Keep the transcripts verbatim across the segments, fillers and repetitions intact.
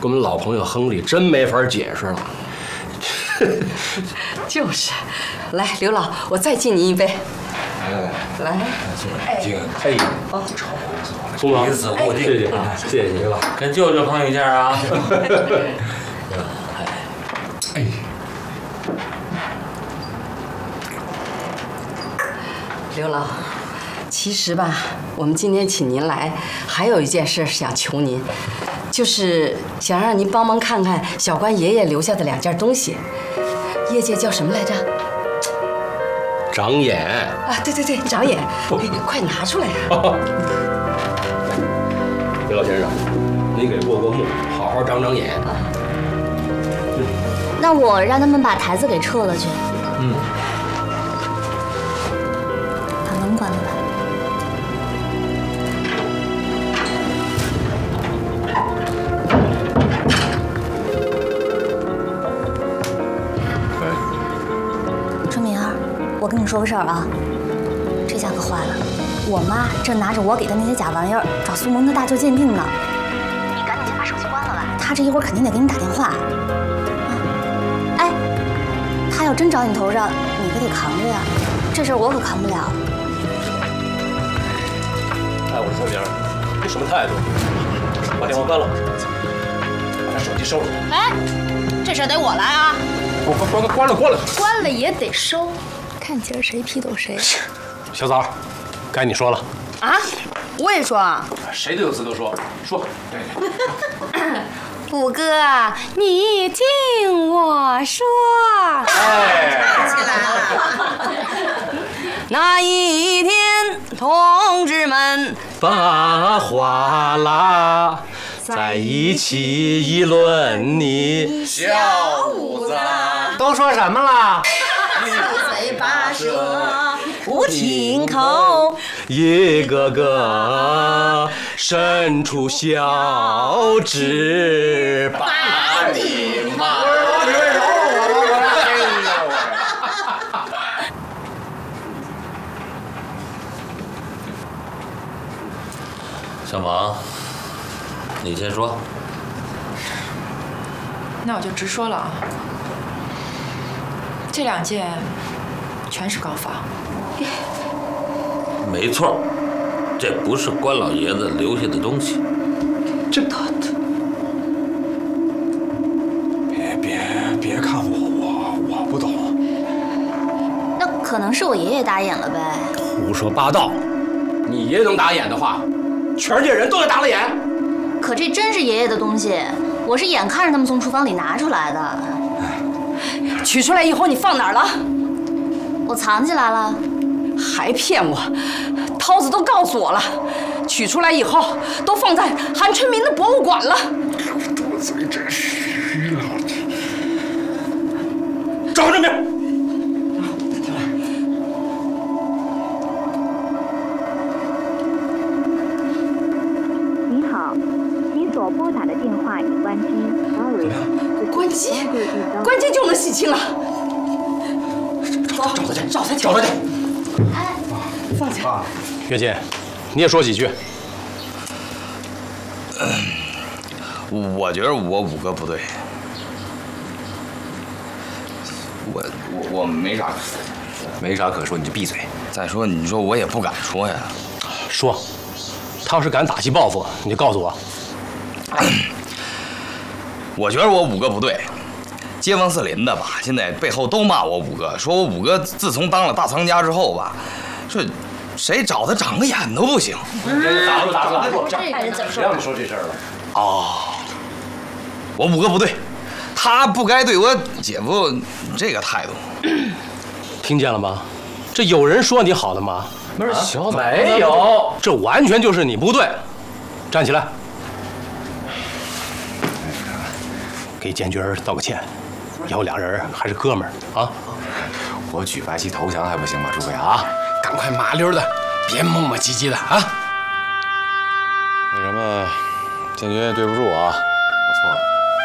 跟我们老朋友亨利真没法解释了。 就是，来，刘老，我再敬您一杯。 来来， 哎，敬，哎， 哦， 功劳彼此互敬， 谢谢，谢谢刘老， 跟舅舅碰一下啊。 哎。 刘老，其实吧，我们今天请您来，还有一件事想求您，就是想让您帮忙看看小关爷爷留下的两件东西，业界叫什么来着？ 长眼啊，对对对，长眼，快拿出来呀！ 刘老先生，您给过过目，好好长长眼。 那我让他们把台子给撤了去。 嗯。 门关了吧。春明儿，我跟你说个事儿啊，这下可坏了，我妈正拿着我给的那些假玩意儿找苏蒙的大舅鉴定呢。你赶紧先把手机关了吧，她这一会儿肯定得给你打电话。啊，哎，她要真找你头上，你可得扛着呀，这事儿我可扛不了。 哎，我说明儿，你什么态度？把电话关了，把手机收了。 哎，这事得我来啊！ 关关关关了关了， 关了也得收，看今儿谁批斗谁。 小枣，该你说了。 啊？我也说啊？ 谁都有资格说，说。对对。 五哥，你听我说。 哎， 起来了。那一天，同志们把话拉在一起议论你， 小五子都说什么了？ 你嘴巴舌不停口， 一个个伸出小指把你骂。 小王，你先说。 那我就直说了啊，这两件全是高仿。 没错，这不是关老爷子留下的东西。 这别别别看我，我我不懂。 那可能是我爷爷打眼了呗。 胡说八道！你爷爷能打眼的话，全世界人都得打了眼。 可这真是爷爷的东西，我是眼看着他们从厨房里拿出来的。 取出来以后你放哪儿了？ 我藏起来了。 还骗我！涛子都告诉我了，取出来以后都放在韩春明的博物馆了。 多嘴真虚了。 找这边。 您好，您所拨打的电话已关机。Sorry。 关机？关机就能洗清了？走， 找他去， 找他去， 找他去。 哎， 放下。 月琴，你也说几句。 我觉得我五哥不对，我我我没啥， 没啥可说，你就闭嘴。 再说你说我也不敢说呀。 说，他要是敢打击报复，你就告诉我。 我觉得我五哥不对，街坊四邻的吧，现在背后都骂我五哥，说我五哥自从当了大藏家之后吧，说谁找他长个眼都不行。 打住打住打住！ 这个人怎么说？ 谁让你说这事儿了？ 哦，我五哥不对，他不该对我姐夫这个态度。 听见了吗？这有人说你好的吗？ 不是小枣， 没有，这完全就是你不对。站起来，给建军儿道个歉，以后俩人还是哥们儿啊。 我举白旗投降还不行吗？诸位啊，赶快麻溜的，别磨磨唧唧的啊。那什么，建军对不住啊，我错了。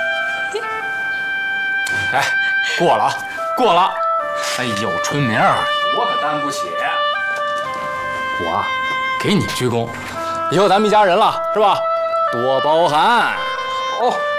哎，过了啊，过了。哎呦，春明儿，我可担不起。我啊，给你鞠躬，以后咱们一家人了，是吧？多包涵。好。